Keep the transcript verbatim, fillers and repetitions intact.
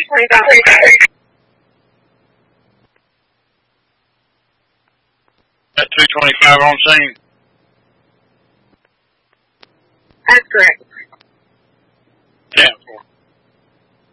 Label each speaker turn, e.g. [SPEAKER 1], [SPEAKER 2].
[SPEAKER 1] twenty-five.
[SPEAKER 2] At two twenty-five on scene.
[SPEAKER 1] That's correct.